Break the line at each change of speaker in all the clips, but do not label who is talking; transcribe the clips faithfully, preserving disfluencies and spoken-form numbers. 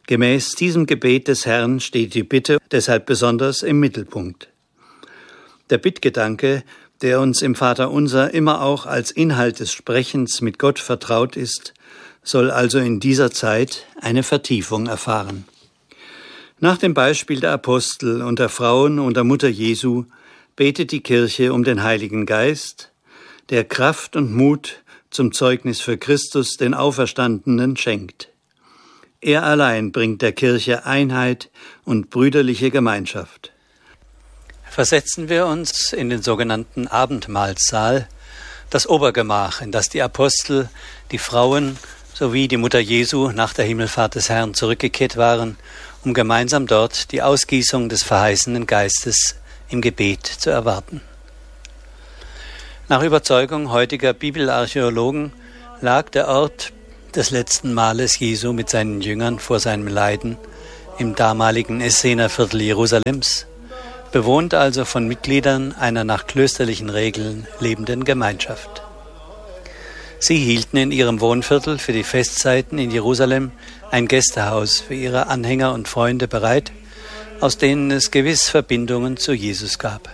Gemäß diesem Gebet des Herrn steht die Bitte deshalb besonders im Mittelpunkt. Der Bittgedanke, der uns im Vaterunser immer auch als Inhalt des Sprechens mit Gott vertraut ist, soll also in dieser Zeit eine Vertiefung erfahren. Nach dem Beispiel der Apostel und der Frauen und der Mutter Jesu betet die Kirche um den Heiligen Geist, der Kraft und Mut zum Zeugnis für Christus, den Auferstandenen, schenkt. Er allein bringt der Kirche Einheit und brüderliche Gemeinschaft. Versetzen wir uns in den sogenannten Abendmahlsaal, das Obergemach, in das die Apostel, die Frauen sowie die Mutter Jesu nach der Himmelfahrt des Herrn zurückgekehrt waren, um gemeinsam dort die Ausgießung des verheißenen Geistes im Gebet zu erwarten. Nach Überzeugung heutiger Bibelarchäologen lag der Ort des letzten Mahles Jesu mit seinen Jüngern vor seinem Leiden im damaligen Essener Viertel Jerusalems, bewohnt also von Mitgliedern einer nach klösterlichen Regeln lebenden Gemeinschaft. Sie hielten in ihrem Wohnviertel für die Festzeiten in Jerusalem ein Gästehaus für ihre Anhänger und Freunde bereit, aus denen es gewiss Verbindungen zu Jesus gab.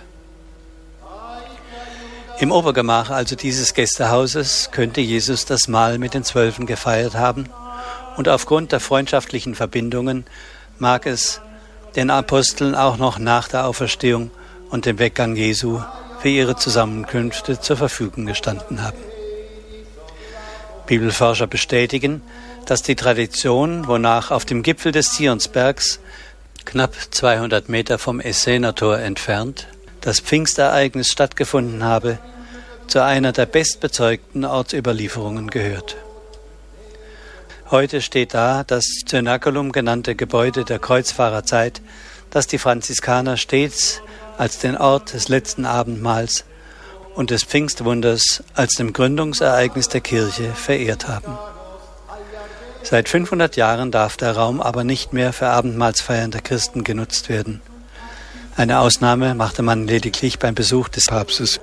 Im Obergemach also dieses Gästehauses könnte Jesus das Mahl mit den Zwölfen gefeiert haben, und aufgrund der freundschaftlichen Verbindungen mag es den Aposteln auch noch nach der Auferstehung und dem Weggang Jesu für ihre Zusammenkünfte zur Verfügung gestanden haben. Bibelforscher bestätigen, dass die Tradition, wonach auf dem Gipfel des Zionsbergs, knapp zweihundert Meter vom Essener Tor entfernt, das Pfingstereignis stattgefunden habe, zu einer der bestbezeugten Ortsüberlieferungen gehört. Heute steht da das Cenaculum genannte Gebäude der Kreuzfahrerzeit, das die Franziskaner stets als den Ort des letzten Abendmahls und des Pfingstwunders als dem Gründungsereignis der Kirche verehrt haben. Seit fünfhundert Jahren darf der Raum aber nicht mehr für Abendmahlsfeiern der Christen genutzt werden. Eine Ausnahme machte man lediglich beim Besuch des Papstes.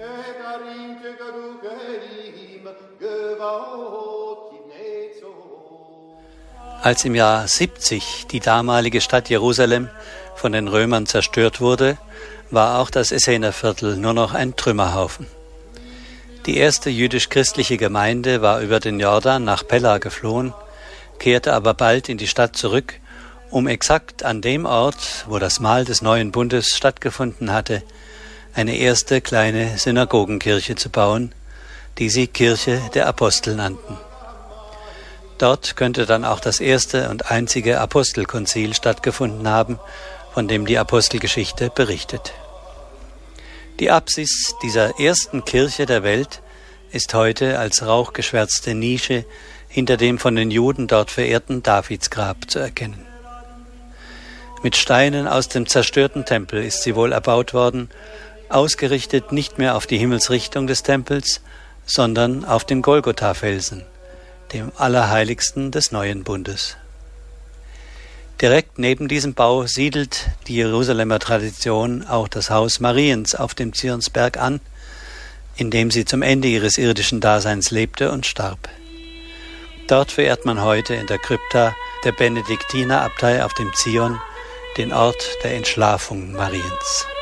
Als im Jahr siebzig die damalige Stadt Jerusalem von den Römern zerstört wurde, war auch das Essener Viertel nur noch ein Trümmerhaufen. Die erste jüdisch-christliche Gemeinde war über den Jordan nach Pella geflohen, kehrte aber bald in die Stadt zurück, um exakt an dem Ort, wo das Mahl des neuen Bundes stattgefunden hatte, eine erste kleine Synagogenkirche zu bauen, die sie Kirche der Apostel nannten. Dort könnte dann auch das erste und einzige Apostelkonzil stattgefunden haben, von dem die Apostelgeschichte berichtet. Die Apsis dieser ersten Kirche der Welt ist heute als rauchgeschwärzte Nische hinter dem von den Juden dort verehrten Davidsgrab zu erkennen. Mit Steinen aus dem zerstörten Tempel ist sie wohl erbaut worden, ausgerichtet nicht mehr auf die Himmelsrichtung des Tempels, sondern auf den Golgotha-Felsen, dem Allerheiligsten des neuen Bundes. Direkt neben diesem Bau siedelt die Jerusalemer Tradition auch das Haus Mariens auf dem Zionsberg an, in dem sie zum Ende ihres irdischen Daseins lebte und starb. Dort verehrt man heute in der Krypta der Benediktinerabtei auf dem Zion den Ort der Entschlafung Mariens.